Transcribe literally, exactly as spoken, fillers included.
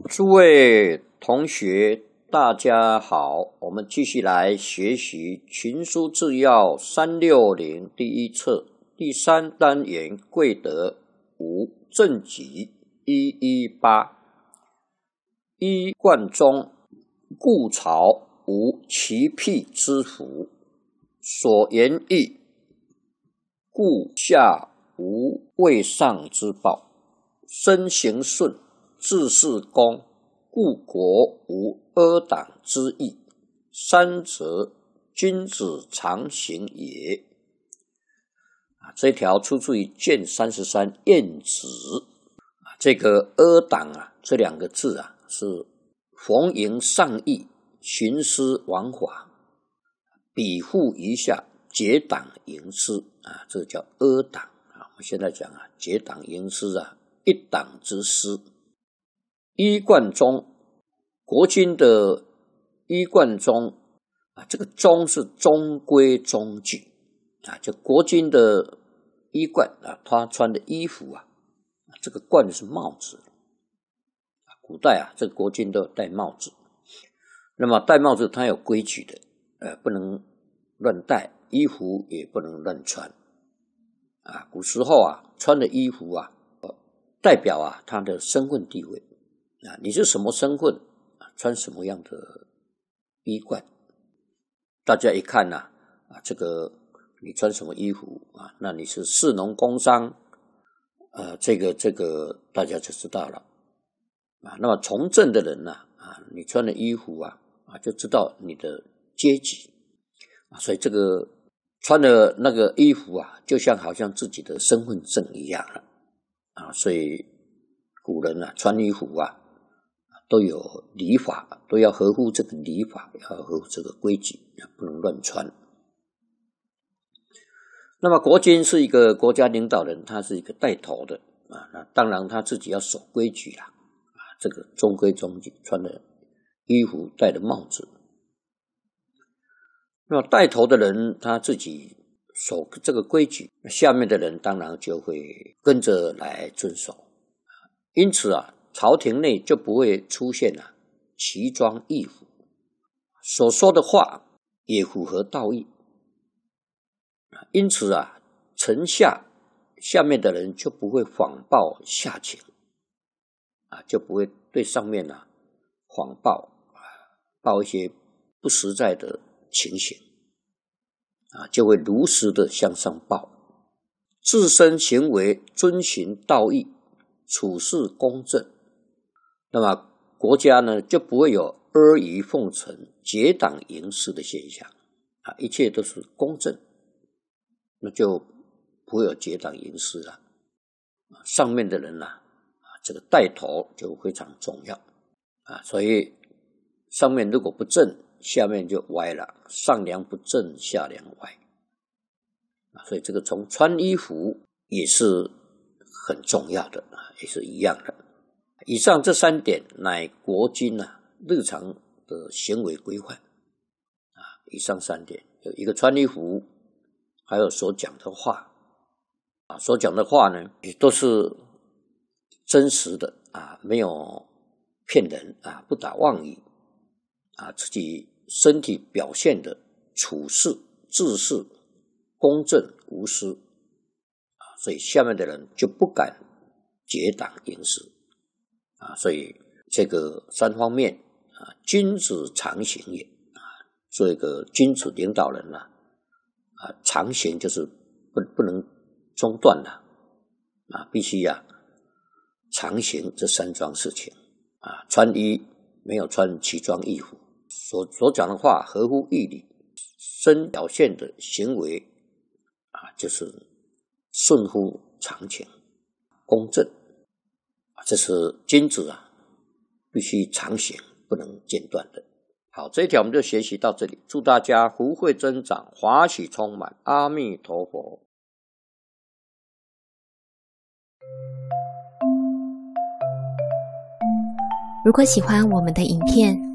诸位同学，大家好，我们继续来学习《群书治要》三六零第一册第三单元贵德五正己一一八。一贯中，故朝无其辟之福，所言义，故下无位上之报，身行顺，治事公，故国无阿党之意。三则，君子常行也。啊，这条出自于卷三十三晏子。啊，这个阿党啊，这两个字啊，是逢迎上义，徇私枉法，比附一下，结党营私啊，这个叫阿党啊。我们现在讲啊，结党营私啊，一党之私。一贯中，国君的一贯中啊，这个中是中规中矩啊，就国君的衣冠啊，他穿的衣服啊，这个冠是帽子。古代啊，这个国君都戴帽子，那么戴帽子它有规矩的，呃，不能乱戴，衣服也不能乱穿啊。古时候啊，穿的衣服啊，代表啊他的身份地位啊，你是什么身份啊，穿什么样的衣冠，大家一看呐，啊，这个你穿什么衣服啊，那你是士农工商，呃，这个这个大家就知道了。啊，那么从政的人呢、啊，啊，你穿的衣服啊，啊，就知道你的阶级啊，所以这个穿的那个衣服啊，就像好像自己的身份证一样了啊，所以古人啊，穿衣服啊，都有礼法，都要合乎这个礼法，要合乎这个规矩，不能乱穿。那么国君是一个国家领导人，他是一个带头的啊，那当然他自己要守规矩啦。这个中规中矩，穿的衣服，戴的帽子。那么带头的人他自己守这个规矩，下面的人当然就会跟着来遵守。因此啊，朝廷内就不会出现啊奇装异服，所说的话也符合道义。因此啊，臣下下面的人就不会谎报下情。啊，就不会对上面啊谎报，报一些不实在的情形，啊，就会如实的向上报，自身行为遵循道义，处事公正，那么国家呢就不会有阿谀奉承、结党营私的现象，啊，一切都是公正，那就不会有结党营私了。上面的人啊。这个带头就非常重要啊，所以上面如果不正，下面就歪了，上梁不正，下梁歪啊，所以这个从穿衣服也是很重要的，也是一样的。以上这三点乃国君啊日常的行为规范啊，以上三点有一个穿衣服，还有所讲的话啊，所讲的话呢也都是真实的啊，没有骗人啊，不打妄语啊，自己身体表现的处事治事公正无私啊，所以下面的人就不敢结党营私啊，所以这个三方面啊，君子常行也啊，做一个君子领导人啊，啊，常行就是不不能中断的啊，必须呀、啊。常行这三桩事情啊，穿衣没有穿奇装异服，所所讲的话合乎义理，身表现的行为啊，就是顺乎常情，公正啊，这是君子啊，必须常行，不能间断的。好，这一条我们就学习到这里，祝大家福慧增长，华喜充满，阿弥陀佛。 如果喜欢我们的影片，